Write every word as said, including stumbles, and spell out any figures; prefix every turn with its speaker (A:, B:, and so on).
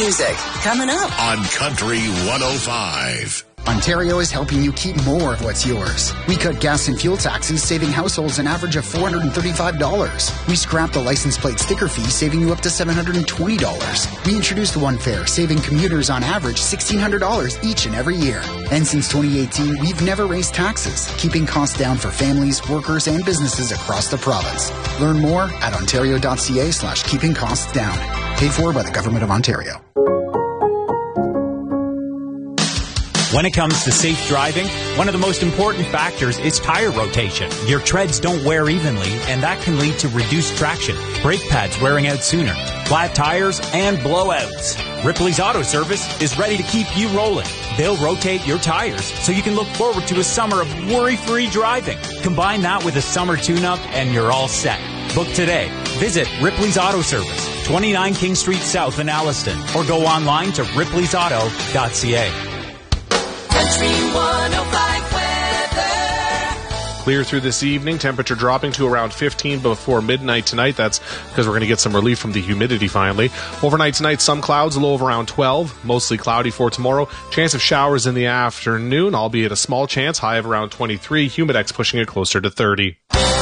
A: music coming up
B: on Country one oh five.
C: Ontario is helping you keep more of what's yours. We cut gas and fuel taxes, saving households an average of four hundred thirty-five dollars. We scrapped the license plate sticker fee, saving you up to seven hundred twenty dollars. We introduced One Fare, saving commuters on average one thousand six hundred dollars each and every year. And since twenty eighteen, we've never raised taxes, keeping costs down for families, workers, and businesses across the province. Learn more at ontario.ca slash keeping costs down. Paid for by the Government of Ontario.
D: When it comes to safe driving, one of the most important factors is tire rotation. Your treads don't wear evenly, and that can lead to reduced traction, brake pads wearing out sooner, flat tires, and blowouts. Ripley's Auto Service is ready to keep you rolling. They'll rotate your tires so you can look forward to a summer of worry-free driving. Combine that with a summer tune-up, and you're all set. Book today. Visit Ripley's Auto Service, twenty-nine King Street South in Alliston, or go online to ripleys auto dot c a.
A: Country one oh five weather.
E: Clear through this evening, temperature dropping to around fifteen before midnight tonight. That's because we're going to get some relief from the humidity finally. Overnight tonight, some clouds, a low of around twelve. Mostly cloudy for tomorrow. Chance of showers in the afternoon, albeit a small chance. High of around twenty-three. Humidex pushing it closer to thirty.